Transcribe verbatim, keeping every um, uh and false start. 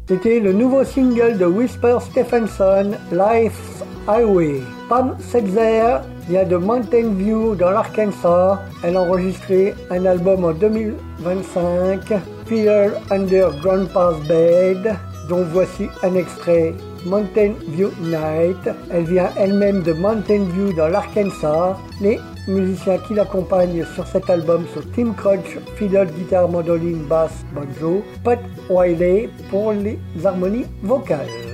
C'était le nouveau single de Whisper Stephenson, Life's Highway. Pam Setzer vient de Mountain View dans l'Arkansas. Elle a enregistré un album en deux mille vingt-cinq, Fear Under Grandpa's Bed, dont voici un extrait, Mountain View Night. Elle vient elle-même de Mountain View dans l'Arkansas. Les musiciens qui l'accompagnent sur cet album sont Tim Crutch, fiddle, guitare, mandoline, basse, banjo, Pat Wiley pour les harmonies vocales.